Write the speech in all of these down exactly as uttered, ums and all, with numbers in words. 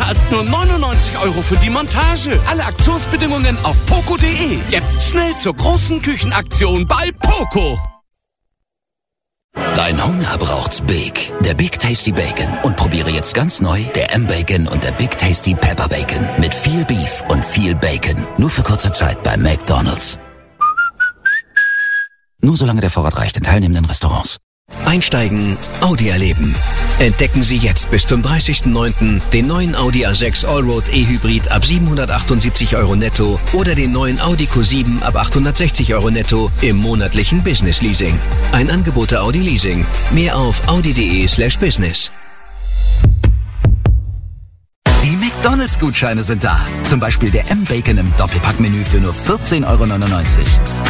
zahlst nur neunundneunzig Euro für die Montage. Alle Aktionsbedingungen auf poco punkt de. Jetzt schnell zur großen Küchenaktion bei Poco. Dein Hunger braucht's Big. Der Big Tasty Bacon. Und probiere jetzt ganz neu der M-Bacon und der Big Tasty Pepper Bacon. Mit viel Beef und viel Bacon. Nur für kurze Zeit bei McDonald's. Nur solange der Vorrat reicht in teilnehmenden Restaurants. Einsteigen, Audi erleben. Entdecken Sie jetzt bis zum dreißigsten neunten den neuen Audi A sechs Allroad E-Hybrid ab siebenhundertachtundsiebzig Euro netto oder den neuen Audi Q sieben ab achthundertsechzig Euro netto im monatlichen Business Leasing. Ein Angebot der Audi Leasing. Mehr auf audi.de slash business. Die McDonald's-Gutscheine sind da. Zum Beispiel der M-Bacon im Doppelpackmenü für nur vierzehn Euro neunundneunzig.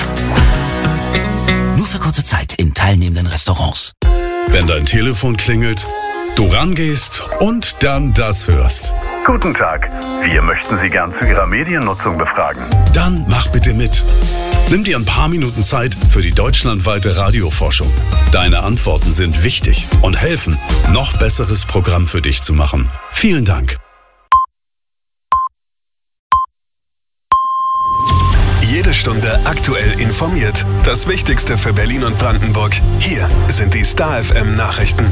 Nur für kurze Zeit in teilnehmenden Restaurants. Wenn dein Telefon klingelt, du rangehst und dann das hörst. Guten Tag, wir möchten Sie gern zu Ihrer Mediennutzung befragen. Dann mach bitte mit. Nimm dir ein paar Minuten Zeit für die deutschlandweite Radioforschung. Deine Antworten sind wichtig und helfen, noch besseres Programm für dich zu machen. Vielen Dank. Jede Stunde aktuell informiert. Das Wichtigste für Berlin und Brandenburg. Hier sind die Star F M Nachrichten.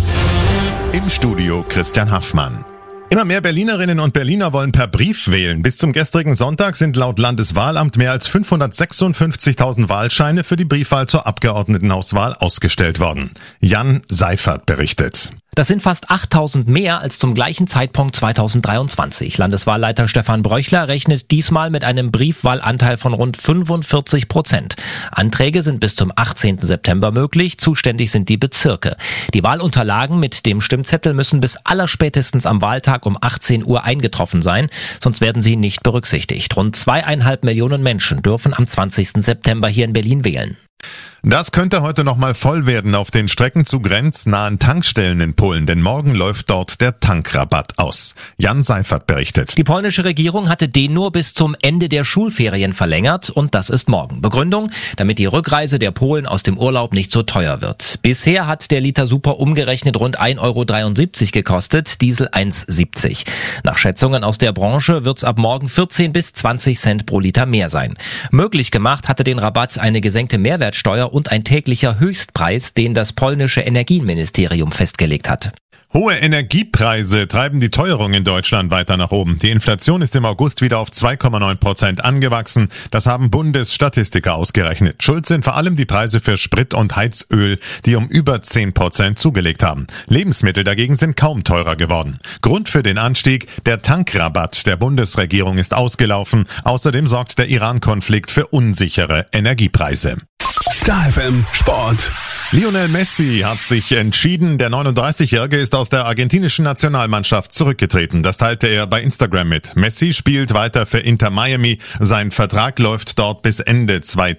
Im Studio Christian Haffmann. Immer mehr Berlinerinnen und Berliner wollen per Brief wählen. Bis zum gestrigen Sonntag sind laut Landeswahlamt mehr als fünfhundertsechsundfünfzigtausend Wahlscheine für die Briefwahl zur Abgeordnetenhauswahl ausgestellt worden. Jan Seifert berichtet. Das sind fast achttausend mehr als zum gleichen Zeitpunkt zweitausenddreiundzwanzig. Landeswahlleiter Stefan Bröchler rechnet diesmal mit einem Briefwahlanteil von rund fünfundvierzig Prozent. Anträge sind bis zum achtzehnten September möglich. Zuständig sind die Bezirke. Die Wahlunterlagen mit dem Stimmzettel müssen bis allerspätestens am Wahltag um achtzehn Uhr eingetroffen sein, sonst werden sie nicht berücksichtigt. Rund zweieinhalb Millionen Menschen dürfen am zwanzigsten September hier in Berlin wählen. Das könnte heute noch mal voll werden auf den Strecken zu grenznahen Tankstellen in Polen, denn morgen läuft dort der Tankrabatt aus. Jan Seifert berichtet. Die polnische Regierung hatte den nur bis zum Ende der Schulferien verlängert und das ist morgen. Begründung, damit die Rückreise der Polen aus dem Urlaub nicht so teuer wird. Bisher hat der Liter Super umgerechnet rund ein Euro dreiundsiebzig gekostet, Diesel eins Euro siebzig. Nach Schätzungen aus der Branche wird's ab morgen vierzehn bis zwanzig Cent pro Liter mehr sein. Möglich gemacht hatte den Rabatt eine gesenkte Mehrwertsteuer und ein täglicher Höchstpreis, den das polnische Energieministerium festgelegt hat. Hohe Energiepreise treiben die Teuerung in Deutschland weiter nach oben. Die Inflation ist im August wieder auf zwei Komma neun Prozent angewachsen. Das haben Bundesstatistiker ausgerechnet. Schuld sind vor allem die Preise für Sprit und Heizöl, die um über zehn Prozent zugelegt haben. Lebensmittel dagegen sind kaum teurer geworden. Grund für den Anstieg: der Tankrabatt der Bundesregierung ist ausgelaufen. Außerdem sorgt der Iran-Konflikt für unsichere Energiepreise. Star F M Sport. Lionel Messi hat sich entschieden. Der neununddreißigjährige ist aus der argentinischen Nationalmannschaft zurückgetreten. Das teilte er bei Instagram mit. Messi spielt weiter für Inter Miami. Sein Vertrag läuft dort bis Ende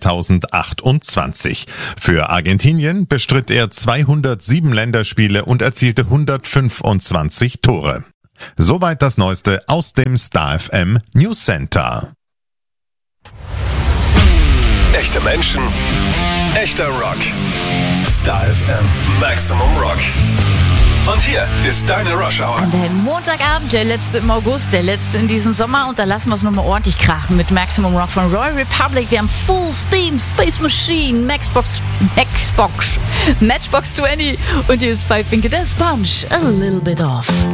zweitausendachtundzwanzig. Für Argentinien bestritt er zweihundertsieben Länderspiele und erzielte hundertfünfundzwanzig Tore. Soweit das Neueste aus dem Star F M News Center. Echte Menschen, echter Rock. Star F M Maximum Rock. Und hier ist deine Rush Hour. Und ein Montagabend, der letzte im August, der letzte in diesem Sommer. Und da lassen wir es nochmal ordentlich krachen mit Maximum Rock von Royal Republic. Wir haben Full Steam, Space Machine, Maxbox, Maxbox, Matchbox zwanzig und hier ist Five Finger Death Punch, A Little Bit Off.